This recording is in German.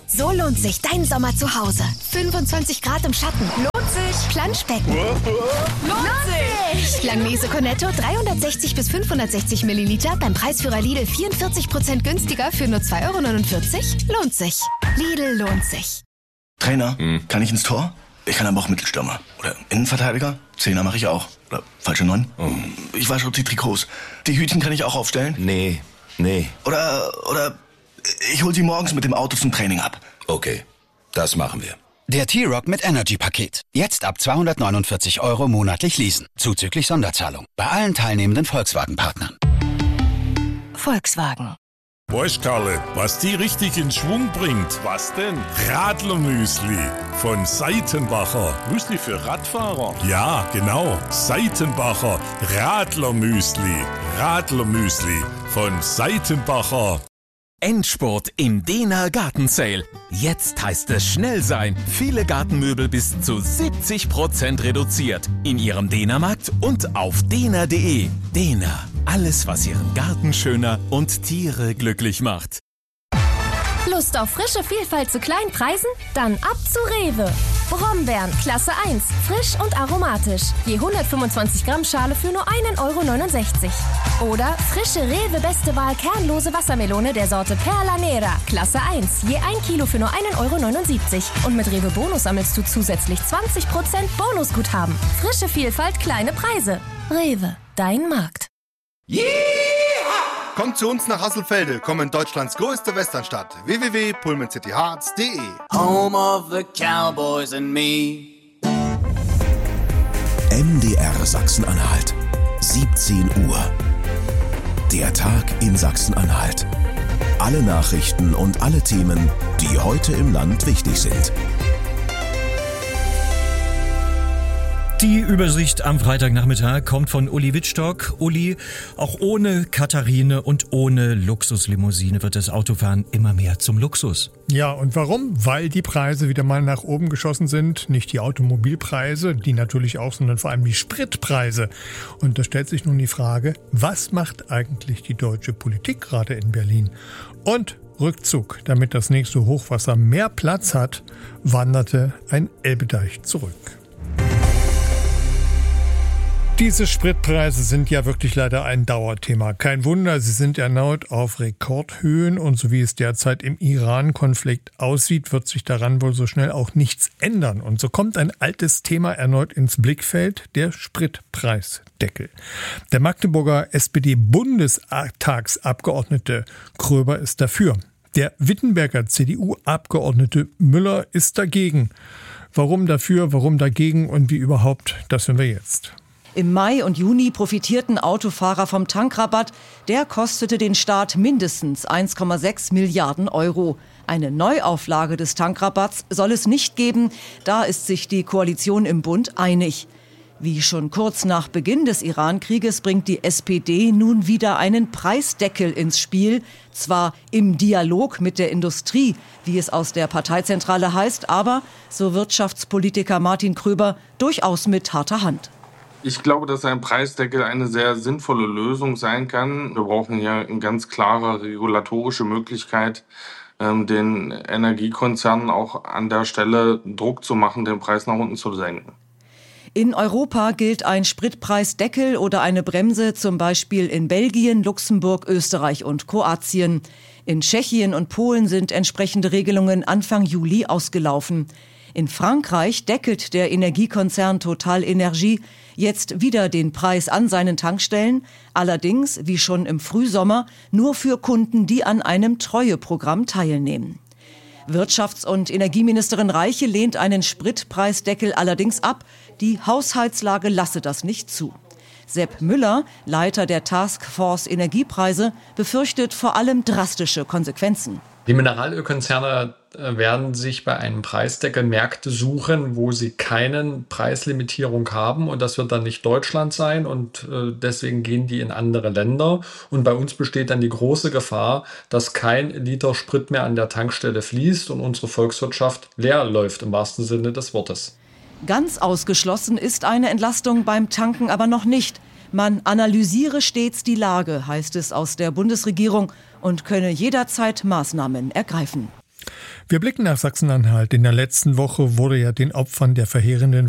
So lohnt sich dein Sommer zu Hause. 25 Grad im Schatten. Lohnt sich. Planschbecken. Lohnt sich. Langnese Cornetto 360 bis 560 Milliliter beim Preisführer Lidl 44% günstiger für nur 2,49 €. Lohnt sich. Lidl lohnt sich. Trainer, kann ich ins Tor? Ich kann aber auch Mittelstürmer. Oder Innenverteidiger? Zehner mache ich auch. Oder falsche 9? Ich wasche die Trikots. Die Hütchen kann ich auch aufstellen? Nee. Oder ich hol sie morgens mit dem Auto zum Training ab. Okay, das machen wir. Der T-Rock mit Energy-Paket. Jetzt ab 249 € monatlich leasen. Zuzüglich Sonderzahlung. Bei allen teilnehmenden Volkswagen-Partnern. Volkswagen. Weißt Karle, was die richtig in Schwung bringt? Was denn? Radlermüsli von Seitenbacher. Müsli für Radfahrer? Ja, genau. Seitenbacher Radlermüsli. Radlermüsli von Seitenbacher. Endspurt im Dehner Gartensale. Jetzt heißt es schnell sein. Viele Gartenmöbel bis zu 70% reduziert. In Ihrem Dehnermarkt und auf dehner.de. Dehner. Alles, was Ihren Garten schöner und Tiere glücklich macht. Lust auf frische Vielfalt zu kleinen Preisen? Dann ab zu Rewe. Brombeeren, Klasse 1, frisch und aromatisch. Je 125 Gramm Schale für nur 1,69 €. Oder frische Rewe Beste Wahl kernlose Wassermelone der Sorte Perla Nera, Klasse 1, je 1 Kilo für nur 1,79 €. Und mit Rewe Bonus sammelst du zusätzlich 20% Bonusguthaben. Frische Vielfalt, kleine Preise. Rewe, dein Markt. Kommt zu uns nach Hasselfelde, kommen Deutschlands größte Westernstadt. www.pullmancityhearts.de. Home of the Cowboys and me. MDR Sachsen-Anhalt. 17 Uhr. Der Tag in Sachsen-Anhalt. Alle Nachrichten und alle Themen, die heute im Land wichtig sind. Die Übersicht am Freitagnachmittag kommt von Uli Wittstock. Uli, auch ohne Katharine und ohne Luxuslimousine wird das Autofahren immer mehr zum Luxus. Ja, und warum? Weil die Preise wieder mal nach oben geschossen sind. Nicht die Automobilpreise, die natürlich auch, sondern vor allem die Spritpreise. Und da stellt sich nun die Frage, was macht eigentlich die deutsche Politik gerade in Berlin? Und Rückzug, damit das nächste Hochwasser mehr Platz hat, wanderte ein Elbedeich zurück. Diese Spritpreise sind ja wirklich leider ein Dauerthema. Kein Wunder, sie sind erneut auf Rekordhöhen und so wie es derzeit im Iran-Konflikt aussieht, wird sich daran wohl so schnell auch nichts ändern. Und so kommt ein altes Thema erneut ins Blickfeld, der Spritpreisdeckel. Der Magdeburger SPD-Bundestagsabgeordnete Kröber ist dafür. Der Wittenberger CDU-Abgeordnete Müller ist dagegen. Warum dafür, warum dagegen und wie überhaupt, das hören wir jetzt. Im Mai und Juni profitierten Autofahrer vom Tankrabatt. Der kostete den Staat mindestens 1,6 Milliarden €. Eine Neuauflage des Tankrabatts soll es nicht geben. Da ist sich die Koalition im Bund einig. Wie schon kurz nach Beginn des Iran-Krieges bringt die SPD nun wieder einen Preisdeckel ins Spiel. Zwar im Dialog mit der Industrie, wie es aus der Parteizentrale heißt, aber, so Wirtschaftspolitiker Martin Kröber, durchaus mit harter Hand. Ich glaube, dass ein Preisdeckel eine sehr sinnvolle Lösung sein kann. Wir brauchen hier eine ganz klare regulatorische Möglichkeit, den Energiekonzernen auch an der Stelle Druck zu machen, den Preis nach unten zu senken. In Europa gilt ein Spritpreisdeckel oder eine Bremse zum Beispiel in Belgien, Luxemburg, Österreich und Kroatien. In Tschechien und Polen sind entsprechende Regelungen Anfang Juli ausgelaufen. In Frankreich deckelt der Energiekonzern Total Energie jetzt wieder den Preis an seinen Tankstellen, allerdings, wie schon im Frühsommer, nur für Kunden, die an einem Treueprogramm teilnehmen. Wirtschafts- und Energieministerin Reiche lehnt einen Spritpreisdeckel allerdings ab. Die Haushaltslage lasse das nicht zu. Sepp Müller, Leiter der Taskforce Energiepreise, befürchtet vor allem drastische Konsequenzen. Die Mineralölkonzerne werden sich bei einem Preisdeckel Märkte suchen, wo sie keine Preislimitierung haben. Und das wird dann nicht Deutschland sein. Und deswegen gehen die in andere Länder. Und bei uns besteht dann die große Gefahr, dass kein Liter Sprit mehr an der Tankstelle fließt und unsere Volkswirtschaft leer läuft, im wahrsten Sinne des Wortes. Ganz ausgeschlossen ist eine Entlastung beim Tanken aber noch nicht. Man analysiere stets die Lage, heißt es aus der Bundesregierung, und könne jederzeit Maßnahmen ergreifen. Wir blicken nach Sachsen-Anhalt. In der letzten Woche wurde ja den Opfern der verheerenden